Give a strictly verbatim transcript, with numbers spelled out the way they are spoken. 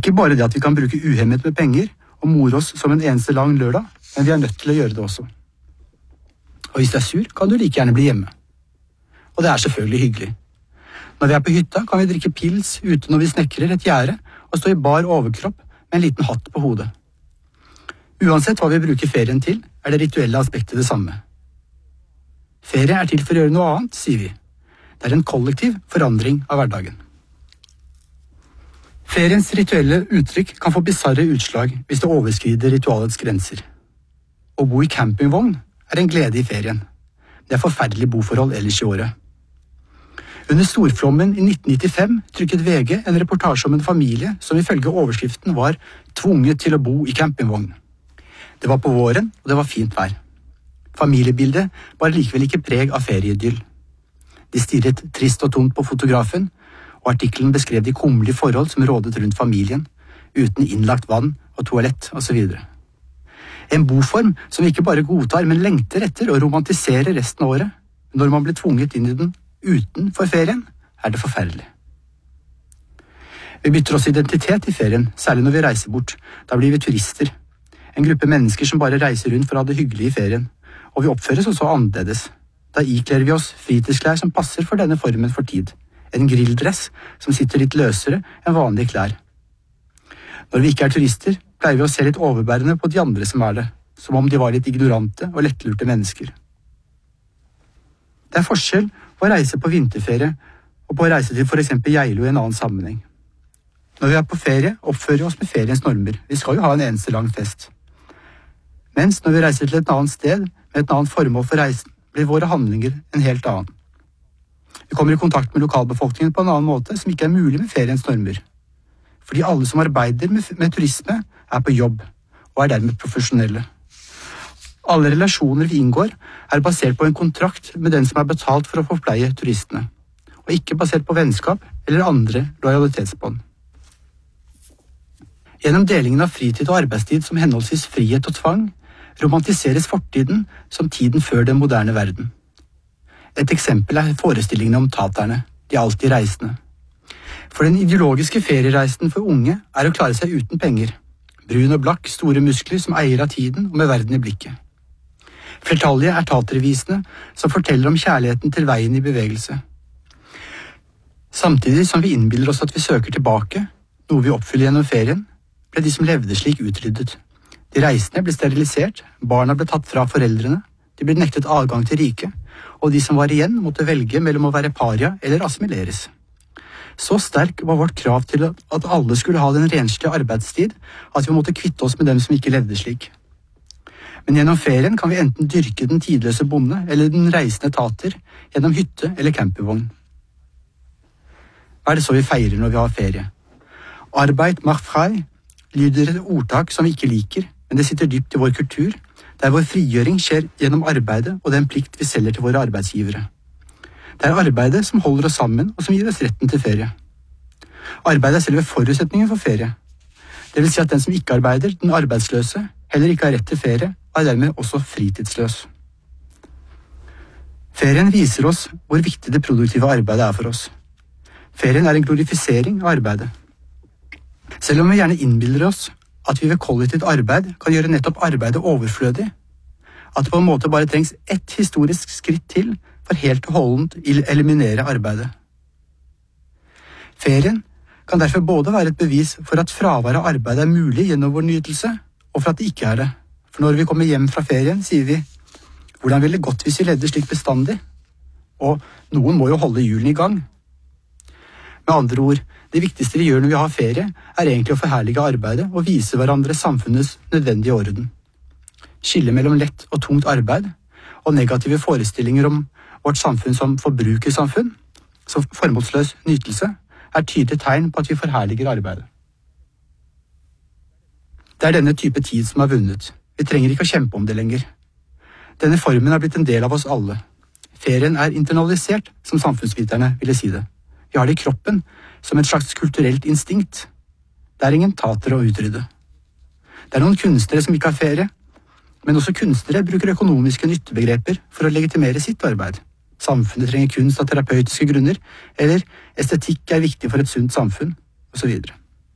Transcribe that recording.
Ikke bare det at vi kan bruke uhemmet med penger og more oss som en eneste lang lørdag, men vi er nødt til å gjøre det også. Og hvis du er sur, kan du like gjerne bli hjemme. Og det er selvfølgelig hyggelig. Når vi er på hytta, kan vi drikke pils ute når vi snekrer et gjerde og stå i bar overkropp med en liten hatt på hodet. Uansett hva vi bruker ferien til, er det rituelle aspektet det samme. Ferie er til for å gjøre noe annet, sier vi. Det er en kollektiv forandring av hverdagen. Feriens rituelle uttrykk kan få bizarre utslag hvis det overskrider ritualets grenser. Å bo i campingvogn er en glede i ferien. Det er forferdelige boforhold ellers i året. Under storflommen i nitten nittifem trykket V G en reportasje om en familie som ifølge overskriften var tvunget til å bo i campingvogn. Det var på våren, og det var fint vær. Familiebildet var likevel ikke preg av ferieidyll. De stirret trist og tomt på fotografen, og artikkelen beskrev de kummerlige forhold som rådet rundt familien, uten innlagt vann og toalett og så videre. En boform som ikke bare godtar, men lengter etter å romantisere resten av året. Når man blir tvunget inn i den utenfor ferien, er det forferdelig. Vi bytter også identitet i ferien, særlig når vi reiser bort. Da blir vi turister. En gruppe mennesker som bare reiser rundt for å ha det hyggelig i ferien. Og vi oppføres også annerledes. Da ikler vi oss fritidsklær som passer for denne formen for tid. En grilldress som sitter litt løsere enn vanlige klær. Når vi ikke er turister, pleier vi å se litt overbærende på de andre som er det, som om de var litt ignorante og lettlurte mennesker. Det er forskjell på å reise på vinterferie og på å reise til for eksempel Geilo i en annen sammenheng. Når vi er på ferie, oppfører vi oss med feriens normer. Vi skal jo ha en eneste lang fest. Mens når vi reiser til et annet sted med et annet formål for reisen, blir våre handlinger en helt annen. Vi kommer i kontakt med lokalbefolkningen på en annen måte som ikke er mulig med feriens normer. Fordi alle som arbeider med, med turisme er på jobb, og er dermed profesjonelle. Alle relasjoner vi inngår er basert på en kontrakt med den som er betalt for å forpleie turistene, og ikke basert på vennskap eller andre lojalitetsbånd. Gjennom delingen av fritid og arbeidstid som henholdsvis frihet og tvang, romantiseres fortiden som tiden før den moderne verden. Et eksempel er forestillingene om taterne, de alltid reisende. For den ideologiske feriereisen for unge er å klare seg uten penger. Brun og blakk, store muskler som eier av tiden og med verden i blikket. Flertallige er tatervisene som forteller om kjærligheten til veien i bevegelse. Samtidig som vi innbiller oss at vi søker tilbake, noe vi oppfyller gjennom ferien, ble de som levde slik utryddet. De reisende ble sterilisert, barna ble tatt fra foreldrene, de ble nektet adgang til riket, og de som var igjen måtte velge mellom å være paria eller assimileres. Så sterk var vårt krav til at alle skulle ha den renslige arbeidstid, at vi måtte kvitte oss med dem som ikke levde slik. Men gjennom ferien kan vi enten dyrke den tidløse bonde eller den reisende tater gjennom hytte eller campingvogn. Hva er det så vi feirer når vi har ferie? Arbeid macht frei lyder et ordtak som vi ikke liker, men det sitter dypt i vår kultur, der vår frigjøring skjer gjennom arbeidet og den plikt vi selger til våre arbeidsgivere. Det er arbeidet som holder oss sammen og som gir oss retten til ferie. Arbeid er selve forutsetningen for ferie. Det vil si at den som ikke arbeider, den arbeidsløse, heller ikke har rett til ferie, og er dermed også fritidsløs. Ferien viser oss hvor viktig det produktive arbeidet er for oss. Ferien er en glorifisering av arbeidet. Selv om vi gjerne innbiller oss at vi ved kollektivt arbeid kan gjøre nettopp arbeidet overflødig, at det på en måte bare trengs ett historisk skritt til for helt og holdent å eliminere arbeidet. Ferien kan derfor både være et bevis for at fravær av arbeid er mulig gjennom vår nytelse, og for at det ikke er det. For når vi kommer hjem fra ferien, sier vi, hvordan ville det gått hvis vi levde slik bestandig? Og noen må jo holde hjulene i gang. Med andre ord, det viktigste vi gjør når vi har ferie, er egentlig å forherlige arbeidet og vise hverandre samfunnets nødvendige orden. Skille mellom lett og tungt arbeid, og negative forestillinger om vårt samfunn som forbrukersamfunn, som formålsløs nytelse, er tydelige tegn på at vi forherliger arbeidet. Det er denne type tid som har vunnet. Vi trenger ikke å kjempe om det lenger. Denne formen er blitt en del av oss alle. Ferien er internalisert, som samfunnsviterne ville si det. Vi har det i kroppen, som et slags kulturelt instinkt. Det er ingen tater å utrydde. Det er noen kunstnere som ikke har ferie, men også kunstnere bruker økonomiske nyttebegreper for å legitimere sitt arbeid. Samfunnet trenger kunst av terapeutiske grunner, eller estetikk er viktig for et sunt samfunn, og så videre.